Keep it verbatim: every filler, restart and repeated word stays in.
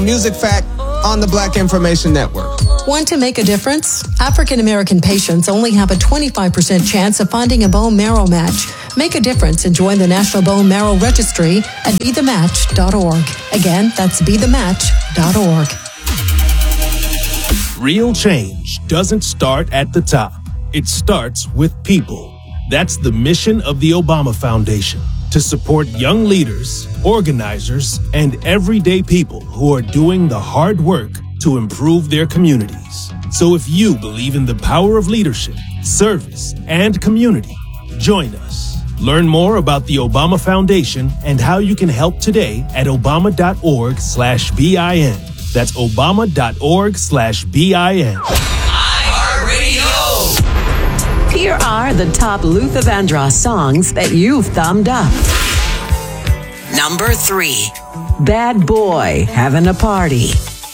Music Fact on the Black Information Network. Want to make a difference? African American patients only have a twenty-five percent chance of finding a bone marrow match. Make a difference and join the National Bone Marrow Registry at be the match dot org. Again, that's be the match dot org. Real change doesn't start at the top. It starts with people. That's the mission of the Obama Foundation, to support young leaders, organizers, and everyday people who are doing the hard work to improve their communities. So if you believe in the power of leadership, service, and community, join us. Learn more about the Obama Foundation and how you can help today at obama.org slash BIN. That's obama.org slash BIN. iHeartRadio! Here are the top Luther Vandross songs that you've thumbed up. Number three, Bad Boy, Having a Party.